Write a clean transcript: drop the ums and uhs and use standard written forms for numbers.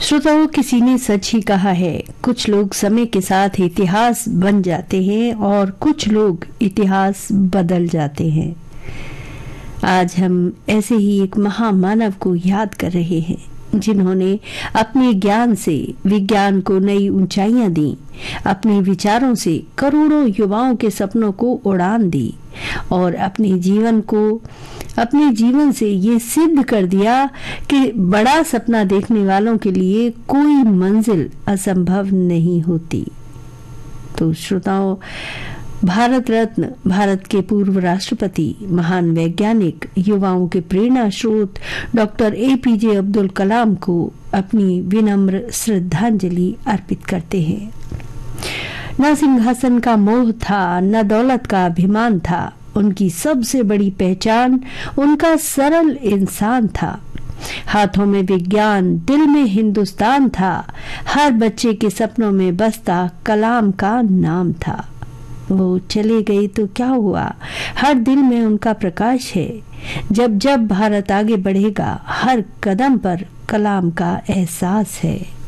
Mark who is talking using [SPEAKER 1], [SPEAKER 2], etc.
[SPEAKER 1] श्रोताओं, किसी ने सच ही कहा है, कुछ लोग समय के साथ इतिहास बन जाते हैं और कुछ लोग इतिहास बदल जाते हैं। आज हम ऐसे ही एक महामानव को याद कर रहे हैं जिन्होंने अपने ज्ञान से विज्ञान को नई ऊंचाइयां दी, अपने विचारों से करोड़ों युवाओं के सपनों को उड़ान दी और अपने जीवन से ये सिद्ध कर दिया कि बड़ा सपना देखने वालों के लिए कोई मंजिल असंभव नहीं होती। तो श्रोताओं, भारत रत्न, भारत के पूर्व राष्ट्रपति, महान वैज्ञानिक, युवाओं के प्रेरणा स्रोत डॉक्टर APJ अब्दुल कलाम को अपनी विनम्र श्रद्धांजलि अर्पित करते हैं। न सिंहासन का मोह था, न दौलत का अभिमान था, उनकी सबसे बड़ी पहचान उनका सरल इंसान था। हाथों में विज्ञान, दिल में हिंदुस्तान था, हर बच्चे के सपनों में बसता कलाम का नाम था। वो चले गए तो क्या हुआ, हर दिल में उनका प्रकाश है। जब जब भारत आगे बढ़ेगा, हर कदम पर कलाम का एहसास है।